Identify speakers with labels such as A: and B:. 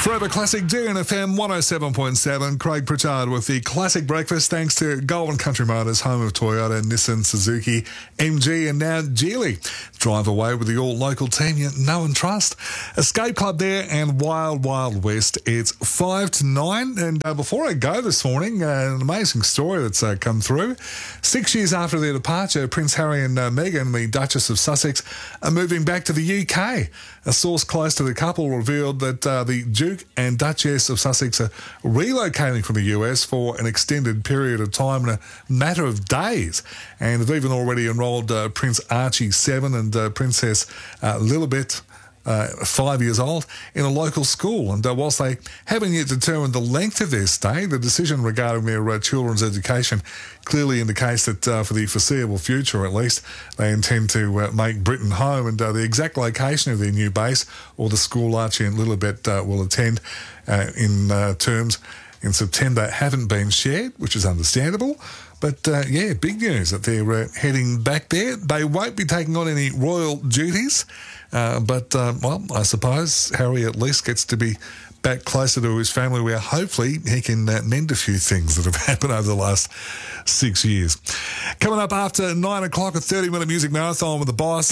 A: Forever Classic DNFM 107.7. Craig Pritchard with the Classic Breakfast, thanks to Goulburn Country Motors, home of Toyota, Nissan, Suzuki, MG and now Geely. Drive away with the all-local team you know and trust. Escape Club there and Wild Wild West. It's 5 to 9. And before I go this morning, an amazing story that's come through. 6 years after their departure, Prince Harry and Meghan, the Duchess of Sussex, are moving back to the UK. A source close to the couple revealed that the Duke and Duchess of Sussex are relocating from the US for an extended period of time in a matter of days, and have even already enrolled Prince Archie 7 and Princess Lilibet 5 years old in a local school. And whilst they haven't yet determined the length of their stay, the decision regarding their children's education clearly indicates that for the foreseeable future at least, they intend to make Britain home, and the exact location of their new base or the school Archie and Lilibet will attend in terms in September haven't been shared, which is understandable. But, big news that they're heading back there. They won't be taking on any royal duties, but I suppose Harry at least gets to be back closer to his family, where hopefully he can mend a few things that have happened over the last 6 years. Coming up after 9 o'clock, a 30-minute music marathon with the boss.